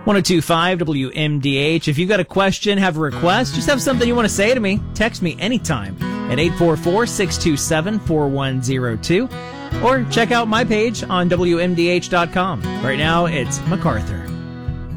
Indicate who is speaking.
Speaker 1: 1025 WMDH. If you've got a question, have a request, just have something you want to say to me, text me anytime at 844-627-4102 or check out my page on WMDH.com. Right now, it's MacArthur.